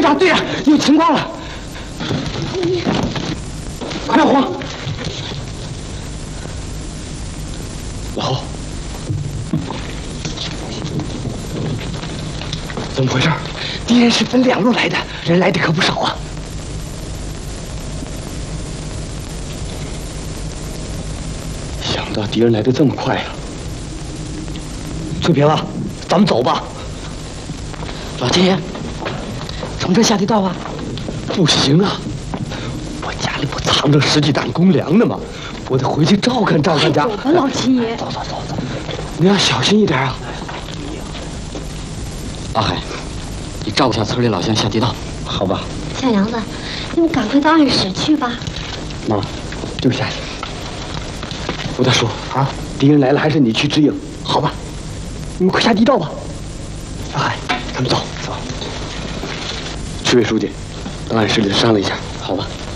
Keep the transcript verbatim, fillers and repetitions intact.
呀对呀，有情况了！你快点慌！老侯，怎么回事？敌人是分两路来的，人来的可不少啊！想不到敌人来的这么快啊！翠萍啊，咱们走吧。 老天爷，从这下地道啊？ 不行啊！我家里不藏着十几担公粮呢吗？我得回去照看照看家。 走吧，老七爷。 走走走走，你要小心一点啊！ 阿海，你照顾下村里老乡下地道， 好吧？ 小杨子，你们赶快到暗室去吧。 妈，就下去。吴大叔啊，敌人来了，还是你去指引，好吧？你们快下地道吧。小海，咱们走走。区委书记，到暗室里商量一下，好吧？